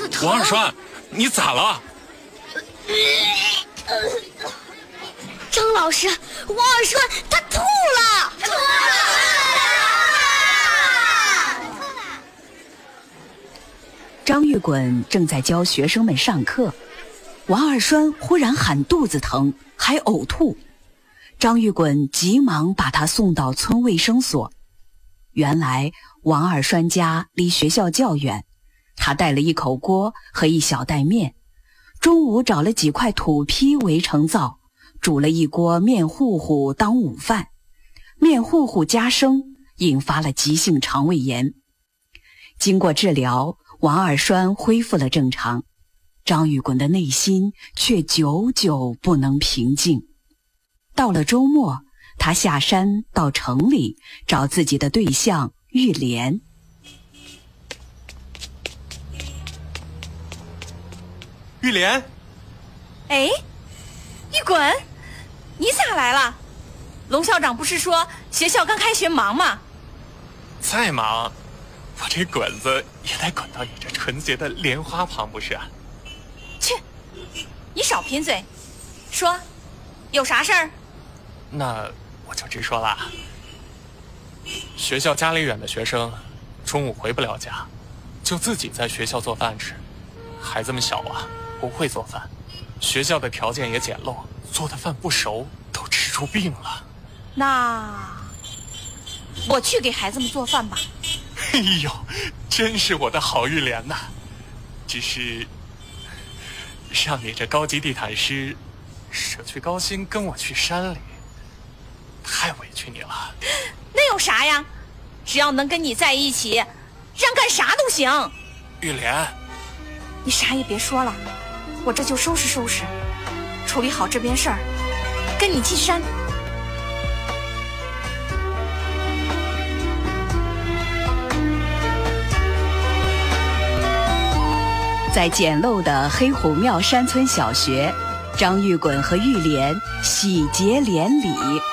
王二栓，你咋了？ 张老师，王二栓他吐了！ 张玉滚正在教学生们上课，王二栓忽然喊肚子疼，还呕吐。张玉滚急忙把他送到村卫生所。原来王二栓家离学校较远，他带了一口锅和一小袋面，中午找了几块土坯围成灶，煮了一锅面糊糊当午饭。面糊糊加生，引发了急性肠胃炎。经过治疗，王二栓恢复了正常，张玉滚的内心却久久不能平静。到了周末，他下山到城里找自己的对象玉莲。 玉莲， 哎，玉滚，你咋来了？龙校长不是说学校刚开学忙吗？ 再忙，我这滚子也得滚到你这纯洁的莲花旁不是？ 去，你少贫嘴，说，有啥事儿？ 那我就直说了。学校家里远的学生，中午回不了家，就自己在学校做饭吃。孩子们小啊，不会做饭，学校的条件也简陋，做的饭不熟，都吃出病了。 那我去给孩子们做饭吧。 哎呦，真是我的好玉莲呐！只是让你这高级地毯师舍去高薪跟我去山里，太委屈你了。 那有啥呀？只要能跟你在一起，让干啥都行。 玉莲， 你啥也别说了，我这就收拾收拾，处理好这边事儿，跟你进山。 在简陋的黑虎庙山村小学，张玉滚和玉莲喜结连理。